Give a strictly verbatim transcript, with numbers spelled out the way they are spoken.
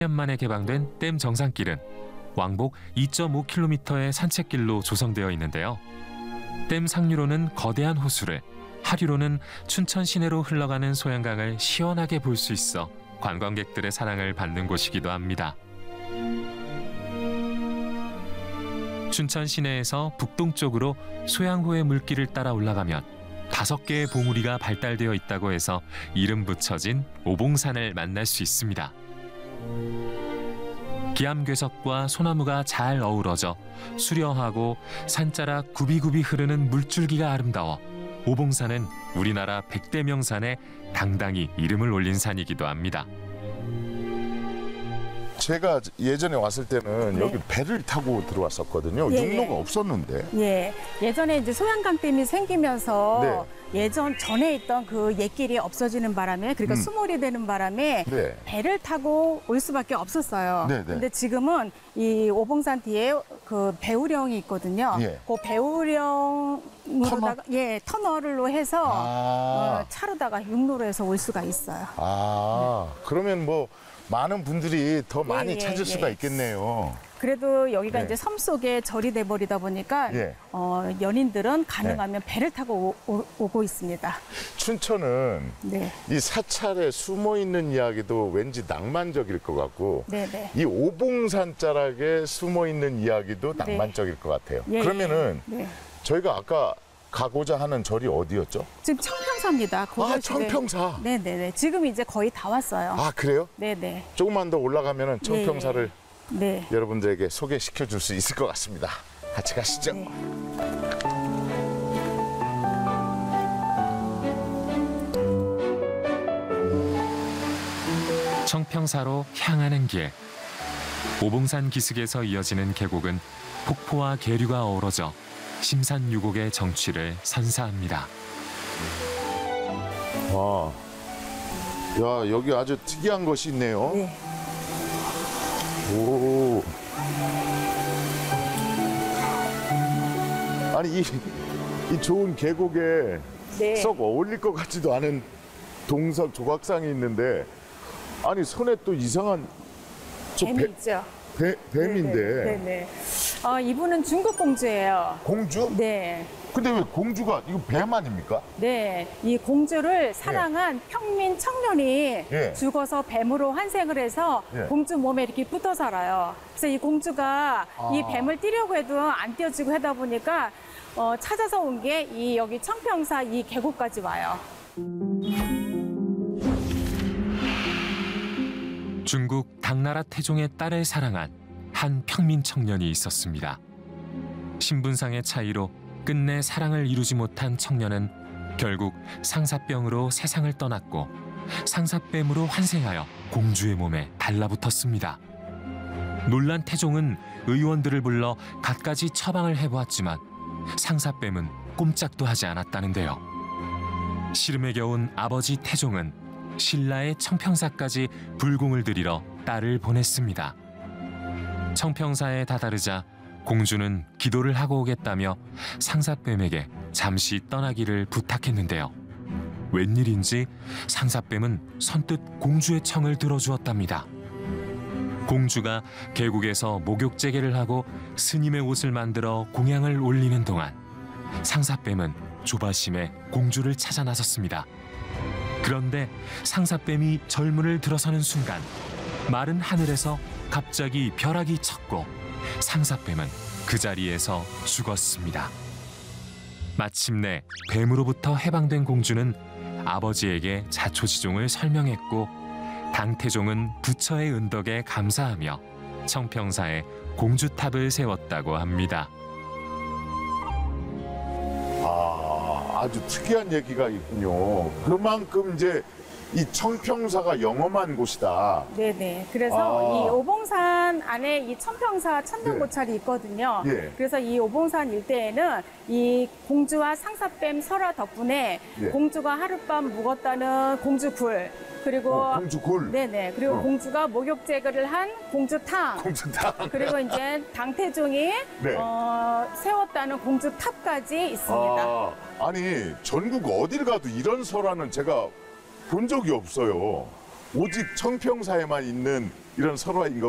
년 만에 개방된 댐 정상길은 왕복 이 점 오 킬로미터의 산책길로 조성되어 있는데요. 댐 상류로는 거대한 호수를, 하류로는 춘천 시내로 흘러가는 소양강을 시원하게 볼 수 있어 관광객들의 사랑을 받는 곳이기도 합니다. 춘천 시내에서 북동쪽으로 소양호의 물길을 따라 올라가면 다섯 개의 봉우리가 발달되어 있다고 해서 이름 붙여진 오봉산을 만날 수 있습니다. 기암괴석과 소나무가 잘 어우러져 수려하고 산자락 굽이굽이 흐르는 물줄기가 아름다워 오봉산은 우리나라 백대 명산에 당당히 이름을 올린 산이기도 합니다. 제가 예전에 왔을 때는 네. 여기 배를 타고 들어왔었거든요. 예, 육로가 예. 없었는데. 예, 예전에 이제 소양강댐이 생기면서 네. 예전 전에 있던 그 옛길이 없어지는 바람에, 그러니까 음. 수몰이 되는 바람에 네. 배를 타고 올 수밖에 없었어요. 네, 네. 근데 지금은 이 오봉산 뒤에 그 배우령이 있거든요. 예. 그 배우령으로다가 예 터널로 해서 아, 어, 차로다가 육로로 해서 올 수가 있어요. 아 그러면 뭐 많은 분들이 더 많이 예, 찾을 예. 수가 있겠네요. 그래도 여기가 네. 이제 섬 속에 절이 돼 버리다 보니까 예. 어, 연인들은 가능하면 배를 타고 오, 오, 오고 있습니다. 춘천은 네, 이 사찰에 숨어 있는 이야기도 왠지 낭만적일 것 같고 네, 네. 이 오봉산 자락에 숨어 있는 이야기도 네. 낭만적일 것 같아요. 예, 그러면은 네. 저희가 아까 가고자 하는 절이 어디였죠? 지금 청평사입니다. 아, 청평사. 네, 네, 네. 지금 이제 거의 다 왔어요. 아 그래요? 네, 네. 조금만 더 올라가면은 청평사를 네. 여러분들에게 소개시켜 줄 수 있을 것 같습니다. 같이 가시죠. 네. 청평사로 향하는 길. 오봉산 기슭에서 이어지는 계곡은 폭포와 계류가 어우러져 심산유곡의 정취를 선사합니다. 와, 야 여기 아주 특이한 것이 있네요. 네. 오, 아니 이, 이 좋은 계곡에 네. 썩 어울릴 것 같지도 않은 동석 조각상이 있는데, 아니 손에 또 이상한 저 뱀이 배, 있죠. 배, 뱀인데 네, 네. 어, 이분은 중국 공주예요. 공주? 네. 근데 왜 공주가 이거 뱀 아닙니까? 네, 이 공주를 사랑한 평민 청년이 예. 죽어서 뱀으로 환생을 해서 예. 공주 몸에 이렇게 붙어 살아요. 그래서 이 공주가 아. 이 뱀을 띄려고 해도 안 띄어지고 하다 보니까 어, 찾아서 온 게 이 여기 청평사 이 계곡까지 와요. 중국 당나라 태종의 딸을 사랑한 한 평민 청년이 있었습니다. 신분상의 차이로 끝내 사랑을 이루지 못한 청년은 결국 상사병으로 세상을 떠났고 상사뱀으로 환생하여 공주의 몸에 달라붙었습니다. 놀란 태종은 의원들을 불러 갖가지 처방을 해보았지만 상사뱀은 꼼짝도 하지 않았다는데요. 시름에 겨운 아버지 태종은 신라의 청평사까지 불공을 들이러 딸을 보냈습니다. 청평사에 다다르자 공주는 기도를 하고 오겠다며 상사뱀에게 잠시 떠나기를 부탁했는데요. 웬일인지 상사뱀은 선뜻 공주의 청을 들어주었답니다. 공주가 계곡에서 목욕재개를 하고 스님의 옷을 만들어 공양을 올리는 동안 상사뱀은 조바심에 공주를 찾아 나섰습니다. 그런데 상사뱀이 절문을 들어서는 순간 마른 하늘에서 갑자기 벼락이 쳤고 상사뱀은 그 자리에서 죽었습니다. 마침내 뱀으로부터 해방된 공주는 아버지에게 자초지종을 설명했고 당태종은 부처의 은덕에 감사하며 청평사에 공주탑을 세웠다고 합니다. 아, 아주 특이한 얘기가 있군요. 그만큼 이제 이 청평사가 영험한 곳이다. 네네. 그래서 아. 이 오봉산 안에 이 청평사 천년고찰이 있거든요. 예. 그래서 이 오봉산 일대에는 이 공주와 상사뱀 설화 덕분에 예. 공주가 하룻밤 묵었다는 공주굴, 그리고 어, 공주굴. 네네. 그리고 어. 공주가 목욕제거를 한 공주탕. 공주탑. 그리고 이제 당태종이 네. 어, 세웠다는 공주탑까지 있습니다. 아, 아니 전국 어딜 가도 이런 설화는 제가 본 적이 없어요. 오직 청평사에만 있는 이런 설화인 것